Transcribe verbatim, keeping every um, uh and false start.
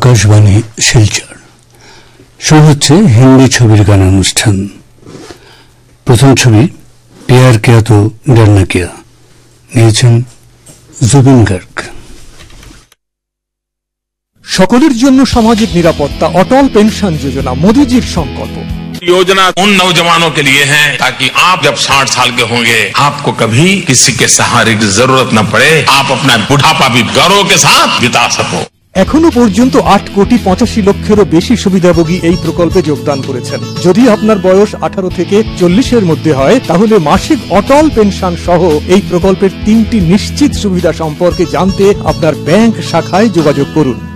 আকাশবাণী শিলচর। শুরু হচ্ছে হিন্দি ছবির গান অনুষ্ঠান। প্রথম ছবি প্যার কিয়া তো ডরনা কিয়া, নিয়েছেন জুবিন গার্গ। সকলের জন্য সামাজিক নিরাপত্তা, অটল পেনশন যোজনা মোদীজির সংকল্প। योजना उन नौजवानों के लिए है ताकि आप जब साठ साल के होंगे आपको कभी किसी के सहारे की जरूरत न पड़े, आप अपना बुढ़ापा भी गौरव के साथ बिता सको। এখনো পর্যন্ত আট কোটি পঁচাশি লক্ষেরও বেশি সুবিধাভোগী এই প্রকল্পে যোগদান করেছেন। যদি আপনার বয়স আঠারো থেকে চল্লিশের মধ্যে হয় তাহলে মাসিক অটল পেনশন সহ এই প্রকল্পের তিনটি নিশ্চিত সুবিধা সম্পর্কে জানতে আপনার ব্যাংক শাখায় যোগাযোগ করুন।